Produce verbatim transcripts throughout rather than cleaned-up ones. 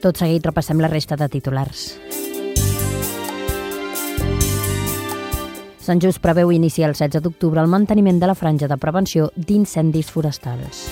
Tot seguit repassem la resta de titulars. Sant Just preveu iniciar el setze d'octubre el manteniment de la franja de prevenció d'incendis forestals.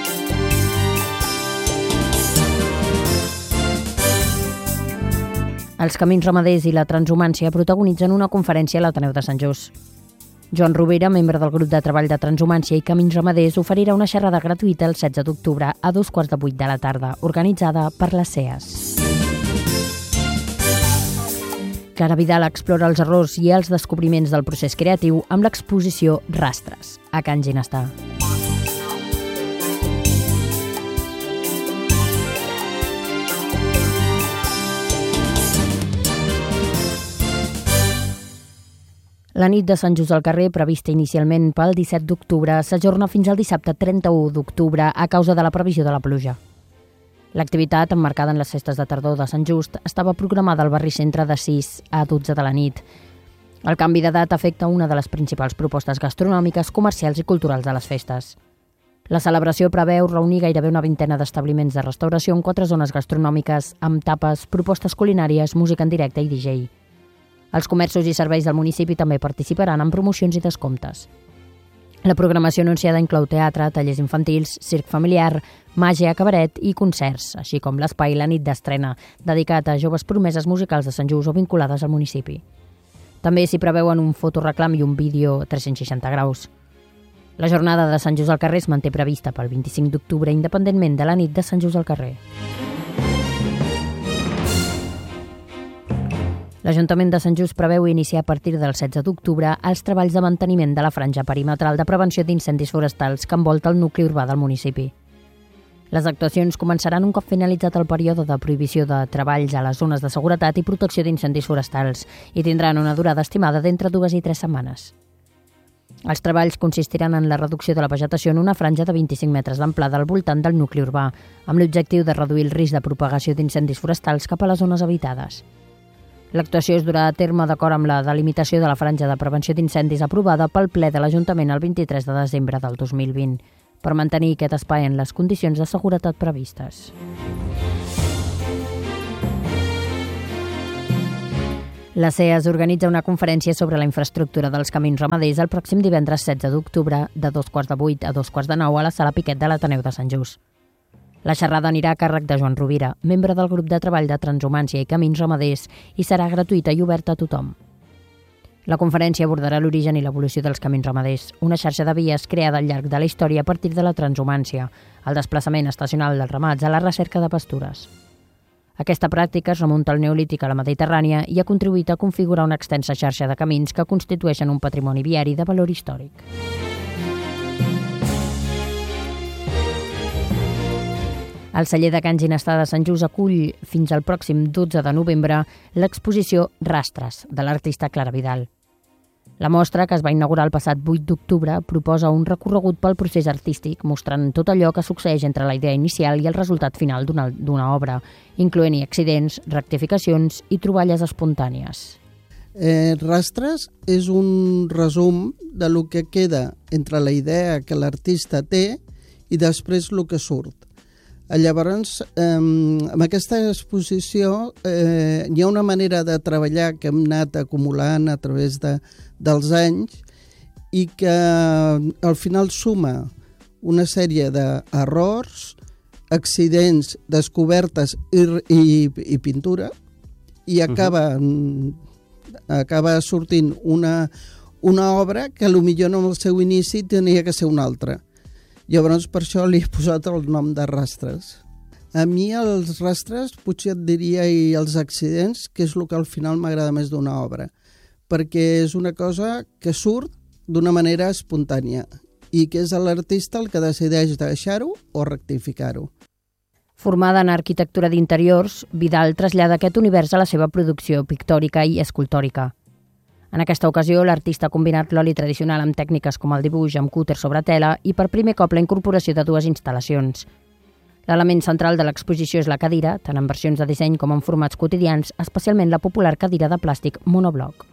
Els Camins Ramaders i la Transhumància protagonitzen una conferència a l'Ateneu de Sant Just. Joan Rovira, membre del grup de treball de Transhumància i Camins Ramaders, oferirà una xerrada gratuïta el setze d'octubre a dos quarts de vuit de la tarda, organitzada per les C E A S. Clara Vidal explora els errors i els descobriments del procés creatiu amb l'exposició Rastres, a Can Ginestar. La nit de Sant Just al carrer, prevista inicialment pel disset d'octubre, s'ajorna fins al dissabte trenta-u d'octubre a causa de la previsió de la pluja. L'activitat, emmarcada en les festes de tardor de Sant Just, estava programada al barri centre de sis a dotze de la nit. El canvi de data afecta una de les principals propostes gastronòmiques, comercials i culturals de les festes. La celebració preveu reunir gairebé una vintena d'establiments de restauració en quatre zones gastronòmiques amb tapes, propostes culinàries, música en directe i D J. Els comerços i serveis del municipi també participaran en promocions i descomptes. La programació anunciada inclou teatre, tallers infantils, circ familiar, màgia, cabaret i concerts, així com l'espai La nit d'estrena, dedicat a joves promeses musicals de Sant Just o vinculades al municipi. També s'hi preveuen un fotoreclam i un vídeo tres-cents seixanta graus. La jornada de Sant Just al carrer es manté prevista pel vint-i-cinc d'octubre, independentment de la nit de Sant Just al carrer. L'Ajuntament de Sant Just preveu iniciar a partir del setze d'octubre els treballs de manteniment de la franja perimetral de prevenció d'incendis forestals que envolta el nucli urbà del municipi. Les actuacions començaran un cop finalitzat el període de prohibició de treballs a les zones de seguretat i protecció d'incendis forestals i tindran una durada estimada d'entre dues i tres setmanes. Els treballs consistiran en la reducció de la vegetació en una franja de vint-i-cinc metres d'amplada al voltant del nucli urbà, amb l'objectiu de reduir el risc de propagació d'incendis forestals cap a les zones habitades. L'actuació es durà a terme d'acord amb la delimitació de la franja de prevenció d'incendis aprovada pel ple de l'Ajuntament el vint-i-tres de desembre del dos mil vint, per mantenir aquest espai en les condicions de seguretat previstes. La C E A S organitza una conferència sobre la infraestructura dels Camins Ramaders el pròxim divendres setze d'octubre, de dos quarts de vuit a dos quarts de nou a la sala Piquet de l'Ateneu de Sant Just. La xerrada anirà a càrrec de Joan Rovira, membre del grup de treball de Transhumància i Camins Ramaders, i serà gratuïta i oberta a tothom. La conferència abordarà l'origen i l'evolució dels Camins Ramaders, una xarxa de vies creada al llarg de la història a partir de la transhumància, el desplaçament estacional dels ramats a la recerca de pastures. Aquesta pràctica es remunta al Neolític a la Mediterrània i ha contribuït a configurar una extensa xarxa de camins que constitueixen un patrimoni viari de valor històric. El celler de Can Ginestar de Sant Just acull fins al pròxim dotze de novembre l'exposició Rastres, de l'artista Clara Vidal. La mostra, que es va inaugurar el passat vuit d'octubre, proposa un recorregut pel procés artístic, mostrant tot allò que succeeix entre la idea inicial i el resultat final d'una, d'una obra, incloent-hi accidents, rectificacions i troballes espontànies. Eh, Rastres és un resum de lo que queda entre la idea que l'artista té i després el que surt. Llavors, eh, amb aquesta exposició eh, hi ha una manera de treballar que hem anat acumulant a través de, dels anys i que al final suma una sèrie d'errors, accidents, descobertes i, i, i pintura i acaba, uh-huh. acaba sortint una, una obra que potser en el seu inici tenia que ser una altra. Llavors, per això li he posat el nom de Rastres. A mi els rastres, potser et diria, i els accidents, que és el que al final m'agrada més d'una obra, perquè és una cosa que surt d'una manera espontània i que és l'artista el que decideix deixar-ho o rectificar-ho. Formada en arquitectura d'interiors, Vidal trasllada aquest univers a la seva producció pictòrica i escultòrica. En aquesta ocasió, l'artista ha combinat l'oli tradicional amb tècniques com el dibuix amb cúter sobre tela i per primer cop la incorporació de dues instal·lacions. L'element central de l'exposició és la cadira, tant en versions de disseny com en formats quotidians, especialment la popular cadira de plàstic monobloc.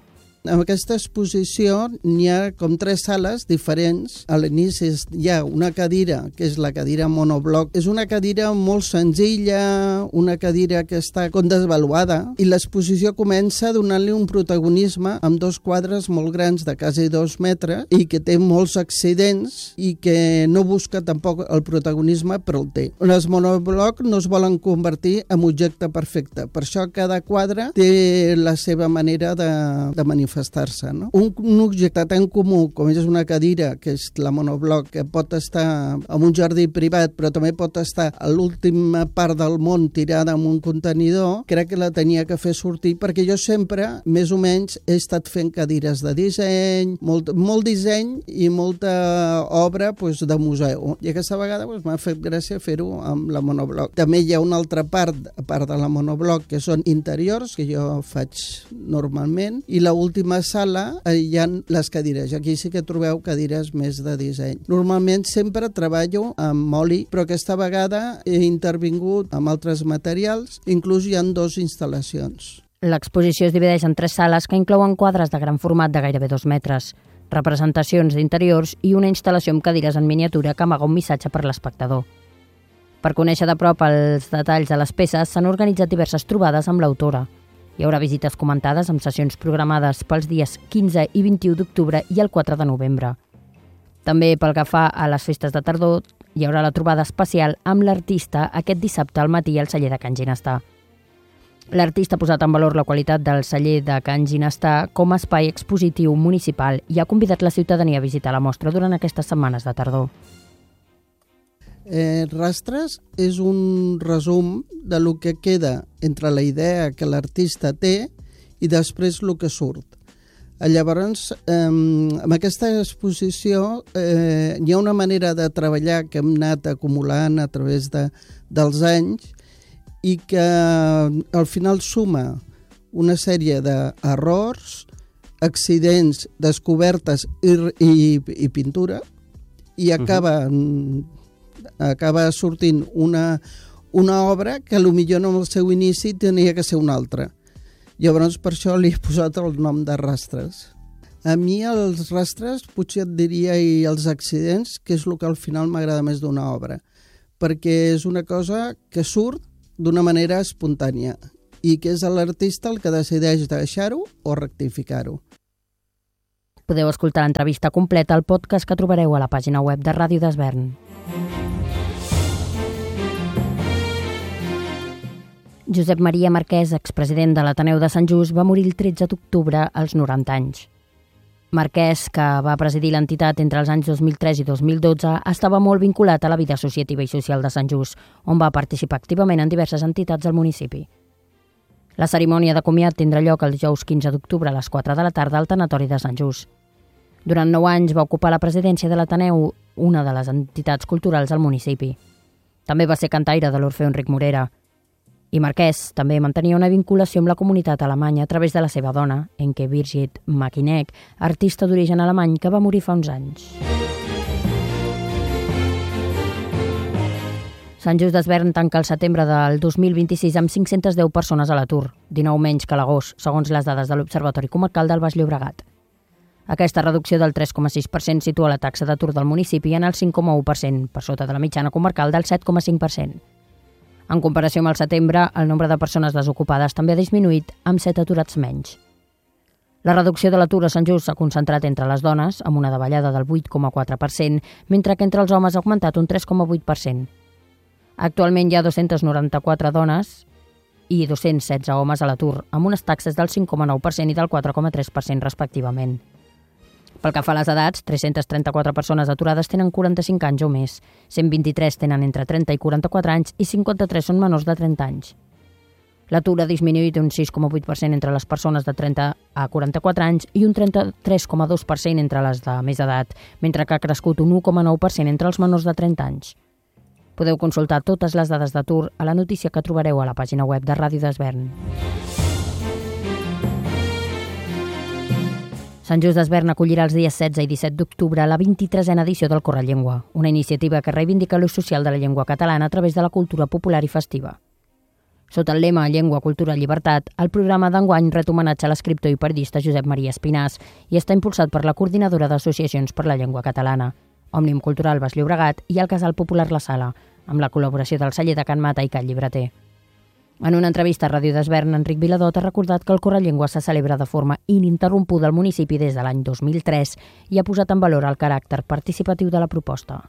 En aquesta exposició n'hi ha com tres sales diferents. A l'inici hi ha una cadira, que és la cadira monobloc. És una cadira molt senzilla, una cadira que està com desvaluada, i l'exposició comença donant-li un protagonisme amb dos quadres molt grans de quasi dos metres i que té molts accidents i que no busca tampoc el protagonisme, però el té. Les monobloc no es volen convertir en objecte perfecte. Per això cada quadre té la seva manera de, de manifestar-se. No? Un, un objecte tan comú com és una cadira, que és la monobloc, que pot estar en un jardí privat, però també pot estar a l'última part del món tirada en un contenidor, crec que la tenia que fer sortir, perquè jo sempre, més o menys, he estat fent cadires de disseny, molt, molt disseny i molta obra pues, de museu. I aquesta vegada pues, m'ha fet gràcia fer-ho amb la monobloc. També hi ha una altra part, a part de la monobloc, que són interiors, que jo faig normalment, i l'última sala eh, hi ha les cadires. Aquí sí que trobeu cadires més de disseny. Normalment sempre treballo amb oli, però aquesta vegada he intervingut amb altres materials, inclús hi ha dues instal·lacions. L'exposició es divideix en tres sales que inclouen quadres de gran format de gairebé dos metres, representacions d'interiors i una instal·lació amb cadires en miniatura que amaga un missatge per l'espectador. Per conèixer de prop els detalls de les peces s'han organitzat diverses trobades amb l'autora. Hi haurà visites comentades amb sessions programades pels dies quinze i vint-i-u d'octubre i el quatre de novembre. També pel que fa a les festes de tardor, hi haurà la trobada especial amb l'artista aquest dissabte al matí al celler de Can Ginestà. L'artista ha posat en valor la qualitat del celler de Can Ginestà com a espai expositiu municipal i ha convidat la ciutadania a visitar la mostra durant aquestes setmanes de tardor. Eh, Rastres és un resum de lo que queda entre la idea que l'artista té i després el que surt. Llavors, eh, amb aquesta exposició eh, hi ha una manera de treballar que hem anat acumulant a través de, dels anys i que al final suma una sèrie d'errors, accidents, descobertes i, i, i pintura, i acaba, uh-huh. acaba sortint una, una obra que potser en el seu inici tenia que ser una altra. Llavors per això li he posat el nom de Rastres. A mi els rastres potser et diria i els accidents, que és el que al final m'agrada més d'una obra, perquè és una cosa que surt d'una manera espontània i que és l'artista el que decideix deixar-ho o rectificar-ho. Podeu escoltar l'entrevista completa al podcast que trobareu a la pàgina web de Ràdio d'Esvern. Josep Maria Marquès, expresident de l'Ateneu de Sant Just, va morir el tretze d'octubre als noranta anys. Marquès, que va presidir l'entitat entre els anys dos mil tres i dos mil dotze, estava molt vinculat a la vida associativa i social de Sant Just, on va participar activament en diverses entitats del municipi. La cerimònia de comiat tindrà lloc el dijous quinze d'octubre a les quatre de la tarda al tanatori de Sant Just. Durant nou anys va ocupar la presidència de l'Ateneu, una de les entitats culturals del municipi. També va ser cantaire de l'Orfeó Enric Morera. I Marquès també mantenia una vinculació amb la comunitat alemanya a través de la seva dona, Enke Birgit Makinek, artista d'origen alemany que va morir fa uns anys. Sant Just d'Esvern tanca el setembre del dos mil vint-i-sis amb cinc-centes deu persones a l'atur, dinou menys que l'agost, segons les dades de l'Observatori Comarcal del Baix Llobregat. Aquesta reducció del tres coma sis per cent situa la taxa d'atur del municipi en el cinc coma u per cent, per sota de la mitjana comarcal del set coma cinc per cent. En comparació amb el setembre, el nombre de persones desocupades també ha disminuït, amb set aturats menys. La reducció de l'atur a Sant Just s'ha concentrat entre les dones, amb una davallada del vuit coma quatre per cent, mentre que entre els homes ha augmentat un tres coma vuit per cent. Actualment hi ha dos-centes noranta-quatre dones i dos-cents setze homes a l'atur, amb unes taxes del cinc coma nou per cent i del quatre coma tres per cent respectivament. Pel que fa a les edats, tres-centes trenta-quatre persones aturades tenen quaranta-cinc anys o més, cent vint-i-tres tenen entre trenta i quaranta-quatre anys i cinquanta-tres són menors de trenta anys. L'atur ha disminuït un sis coma vuit per cent entre les persones de trenta a quaranta-quatre anys i un trenta-tres coma dos per cent entre les de més edat, mentre que ha crescut un u coma nou per cent entre els menors de trenta anys. Podeu consultar totes les dades d'atur a la notícia que trobareu a la pàgina web de Ràdio d'Esvern. Sant Just d'Esvern acollirà els dies setze i disset d'octubre la vint-i-tresena edició del Correllengua, una iniciativa que reivindica l'ús social de la llengua catalana a través de la cultura popular i festiva. Sota el lema Llengua, Cultura, Llibertat, el programa d'enguany ret homenatge a l'escriptor i periodista Josep Maria Espinàs i està impulsat per la Coordinadora d'Associacions per la Llengua Catalana, Òmnium Cultural Baix Llobregat i el Casal Popular La Sala, amb la col·laboració del celler de Can Mata i Can Llibreter. En una entrevista a Ràdio d'Esvern, Enric Viladot ha recordat que el Correllengua se celebra de forma ininterrompuda al municipi des de l'any dos mil tres i ha posat en valor el caràcter participatiu de la proposta.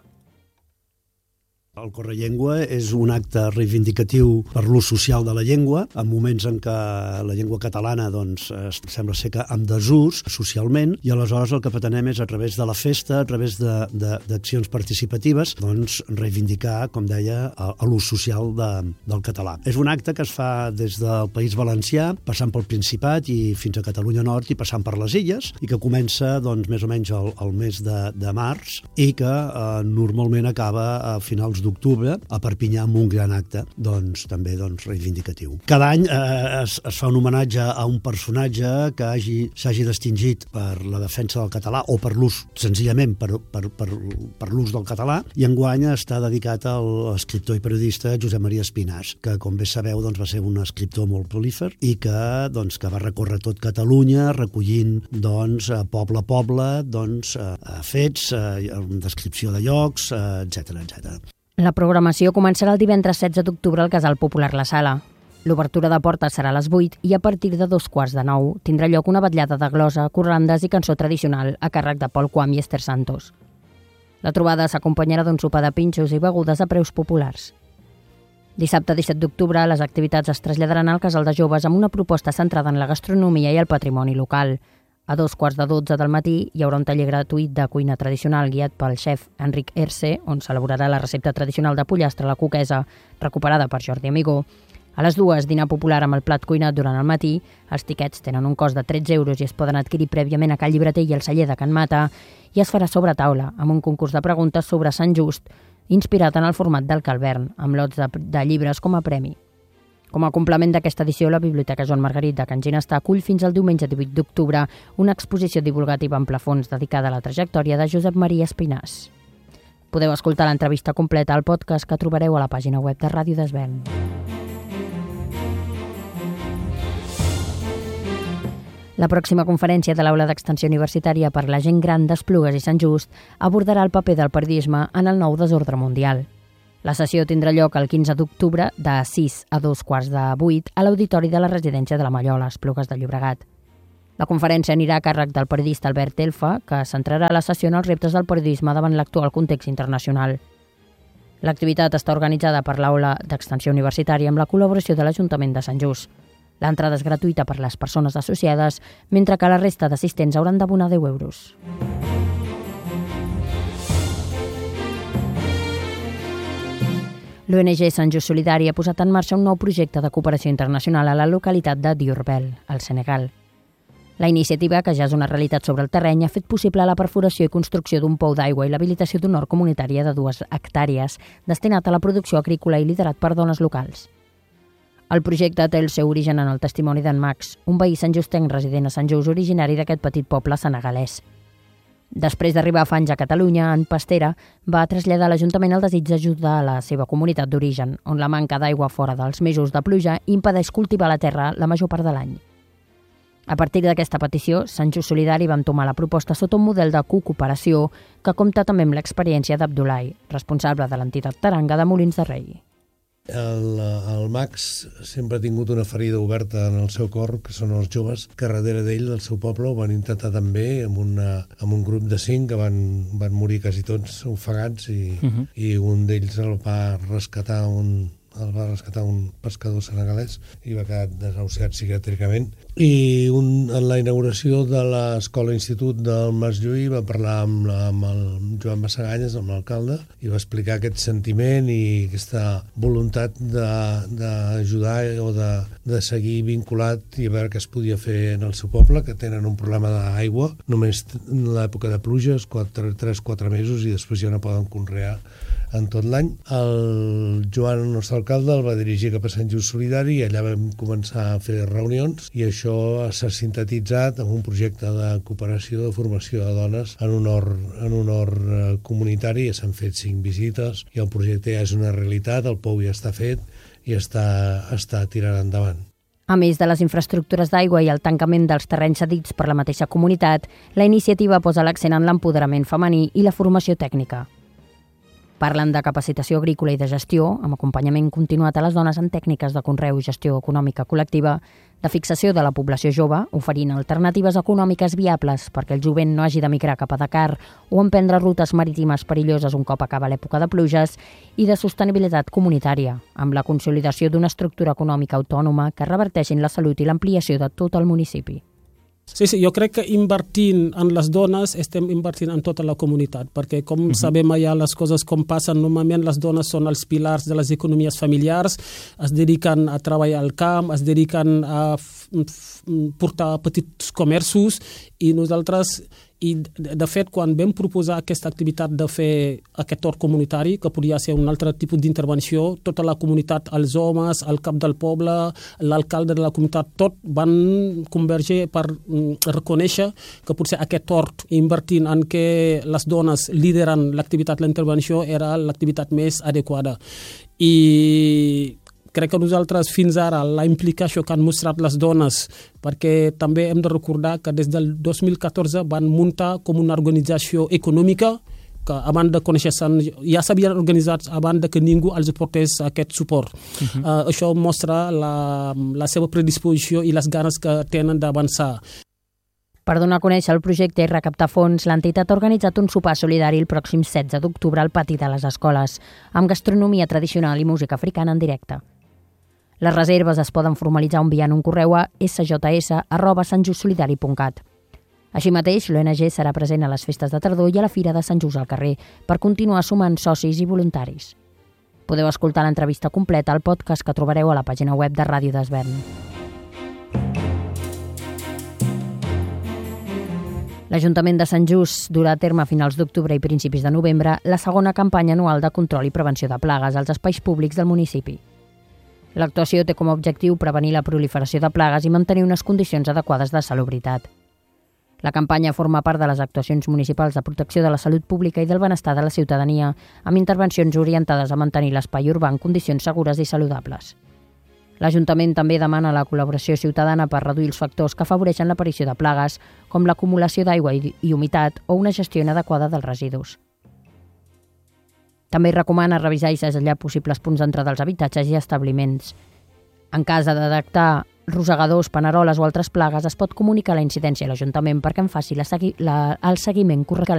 El Correllengua és un acte reivindicatiu per l'ús social de la llengua, en moments en què la llengua catalana doncs, sembla ser que en desús socialment, i aleshores el que pretenem és a través de la festa, a través d'accions participatives, doncs, reivindicar, com deia, l'ús social de, del català. És un acte que es fa des del País Valencià, passant pel Principat i fins a Catalunya Nord i passant per les Illes, i que comença doncs, més o menys el, el mes de, de març i que eh, normalment acaba a finals d'octubre a Perpinyà amb un gran acte, doncs també doncs, reivindicatiu. Cada any eh, es, es fa un homenatge a un personatge que hagi, s'hagi distingit per la defensa del català o per l'ús, senzillament per, per, per, per l'ús del català, i enguany està dedicat a l'escriptor i periodista Josep Maria Espinàs, que com bé sabeu doncs, va ser un escriptor molt prolífer i que, doncs, que va recórrer tot Catalunya recollint doncs, poble a poble doncs, fets, descripció de llocs, etcètera etcètera. La programació començarà el divendres setze d'octubre al Casal Popular La Sala. L'obertura de portes serà a les vuit i a partir de dos quarts de nou tindrà lloc una vetllada de glosa, corrandes i cançó tradicional a càrrec de Pol Quam i Esther Santos. La trobada s'acompanyarà d'un sopar de pinxos i begudes a preus populars. Dissabte disset d'octubre les activitats es traslladaran al Casal de Joves amb una proposta centrada en la gastronomia i el patrimoni local. A dos quarts de dotze del matí hi haurà un taller gratuït de cuina tradicional guiat pel xef Enric Erce, on s'elaborarà la recepta tradicional de pollastre a la coquesa, recuperada per Jordi Amigó. A les dues, dinar popular amb el plat cuinat durant el matí. Els tiquets tenen un cost de tretze euros i es poden adquirir prèviament a Can Llibreter i el celler de Can Mata, i es farà sobre taula, amb un concurs de preguntes sobre Sant Just, inspirat en el format del Calvern, amb lots de, de llibres com a premi. Com a complement d'aquesta edició, la Biblioteca Joan Margarit de Can Ginestà acull fins al diumenge divuit d'octubre una exposició divulgativa en plafons dedicada a la trajectòria de Josep Maria Espinàs. Podeu escoltar l'entrevista completa al podcast que trobareu a la pàgina web de Ràdio d'Esvern. La pròxima conferència de l'Aula d'Extensió Universitària per la gent gran d'Esplugues i Sant Just abordarà el paper del periodisme en el nou desordre mundial. La sessió tindrà lloc el quinze d'octubre de sis a dos quarts de vuit a l'Auditori de la Residència de la Mallola, Esplugues de Llobregat. La conferència anirà a càrrec del periodista Albert Elfa, que centrarà la sessió en els reptes del periodisme davant l'actual context internacional. L'activitat està organitzada per l'Aula d'Extensió Universitària amb la col·laboració de l'Ajuntament de Sant Just. L'entrada és gratuïta per les persones associades, mentre que la resta d'assistents hauran d'abonar deu euros. L'O N G Sant Just Solidari ha posat en marxa un nou projecte de cooperació internacional a la localitat de Diourbel, al Senegal. La iniciativa, que ja és una realitat sobre el terreny, ha fet possible la perforació i construcció d'un pou d'aigua i l'habilitació d'una hort comunitària de dues hectàrees, destinat a la producció agrícola i liderat per dones locals. El projecte té el seu origen en el testimoni d'en Max, un veí santjustenc resident a Sant Just, originari d'aquest petit poble senegalès. Després d'arribar fa anys a Catalunya, en Pastera va traslladar a l'Ajuntament el desig d'ajudar a la seva comunitat d'origen, on la manca d'aigua fora dels mesos de pluja impedeix cultivar la terra la major part de l'any. A partir d'aquesta petició, Sant Just Solidari va entomar la proposta sota un model de cooperació que compta també amb l'experiència d'Abdulai, responsable de l'entitat Taranga de Molins de Rei. El, el Max sempre ha tingut una ferida oberta en el seu cor, que són els joves que darrere d'ell, del seu poble, ho van intentar també amb, una, amb un grup de cinc que van, van morir quasi tots ofegats i, uh -huh. i un d'ells el va rescatar un, el va rescatar un pescador senegalès i va quedar desahuciat psiquiàtricament. I un, en la inauguració de l'escola-institut del Mas Lluí va parlar amb, la, amb el Joan Massaganyes, amb l'alcalde, i va explicar aquest sentiment i aquesta voluntat d'ajudar o de, de seguir vinculat i a veure què es podia fer en el seu poble, que tenen un problema d'aigua, només en l'època de pluges, tres quatre mesos, i després ja no poden conrear en tot l'any. El Joan, el nostre alcalde, el va dirigir cap a Sant Just Solidari i allà vam començar a fer reunions i això s'ha sintetitzat en un projecte de cooperació, de formació de dones en un hort, en un hort comunitari. S'han fet cinc visites i el projecte ja és una realitat, el pou ja està fet i està, està tirant endavant. A més de les infraestructures d'aigua i el tancament dels terrenys cedits per la mateixa comunitat, la iniciativa posa l'accent en l'empoderament femení i la formació tècnica. Parlen de capacitació agrícola i de gestió, amb acompanyament continuat a les dones en tècniques de conreu i gestió econòmica col·lectiva, de fixació de la població jove, oferint alternatives econòmiques viables perquè el jovent no hagi de migrar cap a Dakar o emprendre rutes marítimes perilloses un cop acaba l'època de pluges, i de sostenibilitat comunitària, amb la consolidació d'una estructura econòmica autònoma que reverteixi en la salut i l'ampliació de tot el municipi. Sí, sí, jo crec que invertint en les dones estem invertint en tota la comunitat, perquè com uh-huh. sabem ja les coses com passen, normalment les dones són els pilars de les economies familiars, es dediquen a treballar al camp, es dediquen a f- f- portar petits comerços, i nosaltres, i de fet, quan vam proposar aquesta activitat de fer aquest hort comunitari, que podria ser un altre tipus d'intervenció, tota la comunitat, els homes, el cap del poble, l'alcalde de la comunitat, tot van convergir per reconèixer que potser aquest hort, invertint en què les dones lideren l'activitat, la intervenció, era l'activitat més adequada. I crec que nosaltres fins ara la implicació que han mostrat les dones, perquè també hem de recordar que des del dos mil catorze van muntar com una organització econòmica que abans de conèixer ja s'havien organitzat abans de que ningú els portés aquest suport. Uh-huh. Uh, això mostra la, la seva predisposició i les ganes que tenen d'avançar. Per donar a conèixer el projecte i recaptar fons, l'entitat ha organitzat un sopar solidari el pròxim setze d'octubre al pati de les escoles, amb gastronomia tradicional i música africana en directe. Les reserves es poden formalitzar enviant un correu a s j s arroba sant just solidari punt cat. Així mateix, l'O N G serà present a les festes de tardor i a la Fira de Sant Just al carrer per continuar sumant socis i voluntaris. Podeu escoltar l'entrevista completa al podcast que trobareu a la pàgina web de Ràdio d'Esvern. L'Ajuntament de Sant Just durà a terme a finals d'octubre i principis de novembre la segona campanya anual de control i prevenció de plagues als espais públics del municipi. L'actuació té com a objectiu prevenir la proliferació de plagues i mantenir unes condicions adequades de salubritat. La campanya forma part de les actuacions municipals de protecció de la salut pública i del benestar de la ciutadania, amb intervencions orientades a mantenir l'espai urbà en condicions segures i saludables. L'Ajuntament també demana la col·laboració ciutadana per reduir els factors que afavoreixen l'aparició de plagues, com l'acumulació d'aigua i humitat o una gestió inadequada dels residus. També recomana revisar i segellar possibles punts d'entrada dels habitatges i establiments. En cas de detectar rosegadors, paneroles o altres plagues, es pot comunicar la incidència a l'Ajuntament perquè en faci la segui- la, el seguiment correcte.